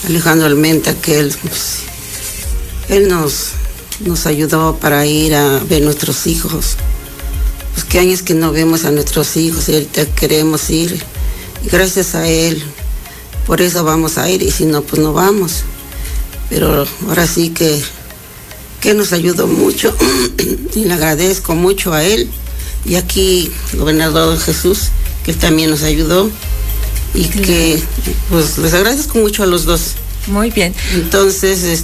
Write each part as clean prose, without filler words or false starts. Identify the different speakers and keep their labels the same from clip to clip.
Speaker 1: Alejandro Armenta, que él, pues, él nos ayudó para ir a ver nuestros hijos. Pues qué años que no vemos a nuestros hijos y ahorita queremos ir. Y gracias a él, por eso vamos a ir, y si no, pues no vamos. Pero ahora sí que nos ayudó mucho y le agradezco mucho a él. Y aquí, gobernador Jesús, que él también nos ayudó. Y que, pues, les agradezco mucho a los dos.
Speaker 2: Muy bien.
Speaker 1: Entonces,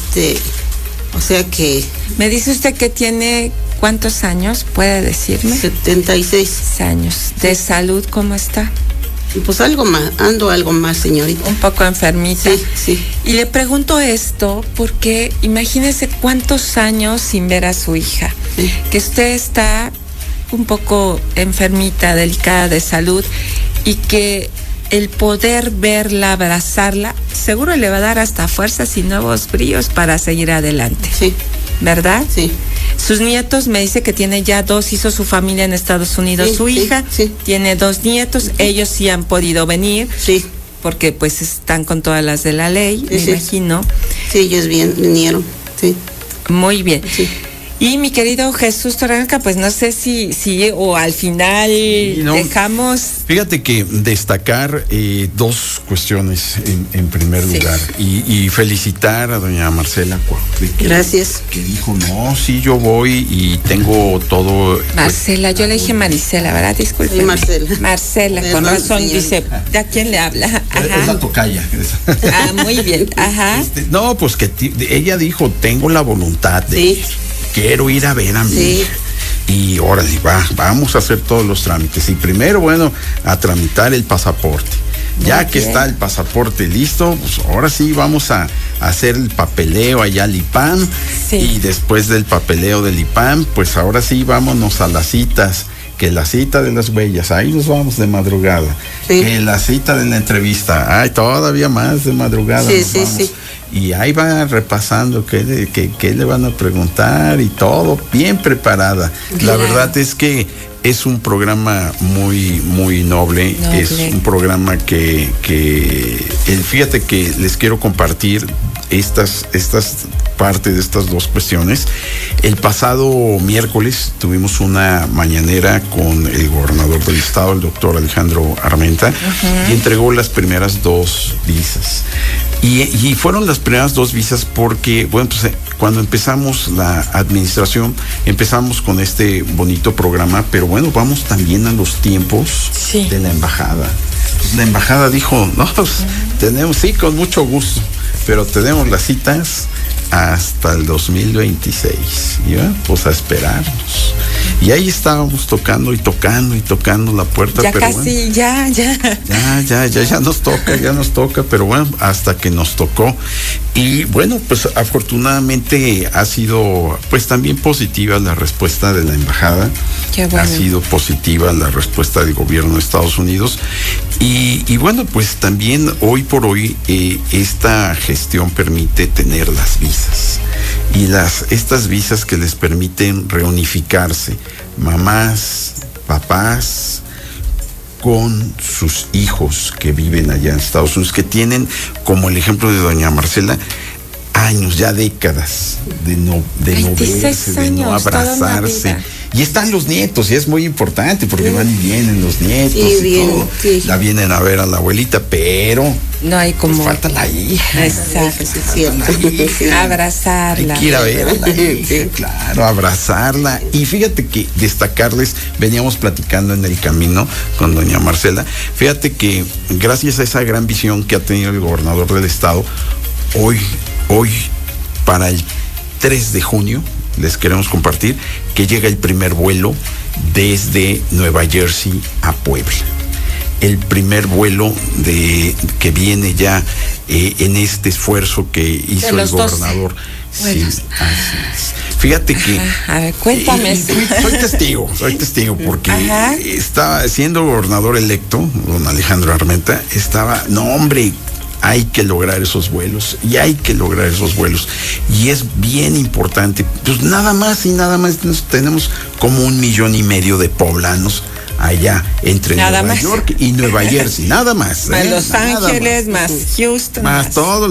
Speaker 1: o sea que...
Speaker 2: Me dice usted que tiene, ¿cuántos años? ¿Puede decirme?
Speaker 1: 76
Speaker 2: años. ¿De salud cómo está?
Speaker 1: Pues algo más, señorita.
Speaker 2: Un poco enfermita.
Speaker 1: Sí.
Speaker 2: Y le pregunto esto porque imagínese cuántos años sin ver a su hija.
Speaker 1: Sí.
Speaker 2: Que usted está un poco enfermita, delicada de salud, y que el poder verla, abrazarla, seguro le va a dar hasta fuerzas y nuevos bríos para seguir adelante.
Speaker 1: Sí.
Speaker 2: ¿Verdad?
Speaker 1: Sí.
Speaker 2: Sus nietos, me dice que tiene ya 2, hizo su familia en Estados Unidos.
Speaker 1: Sí,
Speaker 2: su hija
Speaker 1: sí.
Speaker 2: tiene 2 nietos, ellos sí han podido venir.
Speaker 1: Sí.
Speaker 2: Porque pues están con todas las de la ley, me imagino.
Speaker 1: Sí, ellos vinieron, sí.
Speaker 2: Muy bien.
Speaker 1: Sí.
Speaker 2: Y mi querido Jesús Torreblanca, pues no sé si o al final dejamos...
Speaker 3: Fíjate que destacar 2 cuestiones en primer lugar y felicitar a doña Marcela.
Speaker 1: Gracias.
Speaker 3: Que dijo, no, sí, yo voy y tengo todo...
Speaker 2: Marcela, yo le dije Marisela, ¿verdad? Disculpe.
Speaker 1: Sí, Marcela.
Speaker 2: Marcela, con razón, dice, ¿a quién le habla? Ajá.
Speaker 3: Es la tocaya.
Speaker 2: Muy bien, ajá.
Speaker 3: No, pues que ella dijo, tengo la voluntad de...
Speaker 1: Sí.
Speaker 3: Quiero ir a ver a mi hija. Y órale, vamos a hacer todos los trámites. Y primero, bueno, a tramitar el pasaporte. Ya que está el pasaporte listo, pues ahora sí vamos a hacer el papeleo allá al IPAM.
Speaker 2: Sí.
Speaker 3: Y después del papeleo del IPAM, pues ahora sí vámonos a las citas. Que la cita de las huellas, ahí nos vamos de madrugada.
Speaker 1: Sí.
Speaker 3: Que la cita de la entrevista, todavía más de madrugada. Sí. Y ahí va repasando qué le van a preguntar y todo, bien preparada. Claro. La verdad es que es un programa muy, muy noble. Es un programa que fíjate que les quiero compartir estas parte de estas 2 cuestiones. El pasado miércoles tuvimos una mañanera con el gobernador del estado, el doctor Alejandro Armenta, y entregó las primeras 2 visas. Y fueron las primeras 2 visas porque, bueno, pues cuando empezamos la administración, empezamos con este bonito programa, pero bueno, vamos también a los tiempos de la embajada. Pues la embajada dijo, no, pues tenemos, sí, con mucho gusto, pero tenemos las citas hasta el 2026, ¿ya? Pues a esperarnos. Y ahí estábamos tocando la puerta.
Speaker 2: Ya
Speaker 3: pero
Speaker 2: casi,
Speaker 3: bueno,
Speaker 2: ya
Speaker 3: nos toca, pero bueno, hasta que nos tocó. Y bueno, pues afortunadamente ha sido pues también positiva la respuesta de la embajada.
Speaker 2: Qué bueno.
Speaker 3: Ha sido positiva la respuesta del gobierno de Estados Unidos. Y bueno, pues también hoy por hoy esta gestión permite tener las visas. Y estas visas que les permiten reunificarse, mamás, papás, con sus hijos que viven allá en Estados Unidos, que tienen, como el ejemplo de doña Marcela, años, ya décadas de no verse, de no abrazarse. Y están los nietos, y es muy importante porque van y vienen los nietos y todo. Sí. La vienen a ver a la abuelita, pero
Speaker 2: no hay como...
Speaker 3: Pues falta la hija.
Speaker 2: Exacto. Abrazarla.
Speaker 3: Hay que ir a ver a la hija, claro, abrazarla. Y fíjate que destacarles, veníamos platicando en el camino con doña Marcela, fíjate que gracias a esa gran visión que ha tenido el gobernador del estado, hoy, para el 3 de junio, les queremos compartir que llega el primer vuelo desde Nueva Jersey a Puebla. El primer vuelo que viene ya en este esfuerzo que hizo el gobernador. Sí, así es. Fíjate que...
Speaker 2: A ver, cuéntame.
Speaker 3: Soy testigo porque estaba siendo gobernador electo, don Alejandro Armenta, hay que lograr esos vuelos y es bien importante. Pues nada más tenemos como 1,5 millones de poblanos allá entre Nueva York y Nueva Jersey, nada más.
Speaker 2: Más Los Ángeles, más Houston,
Speaker 3: más todo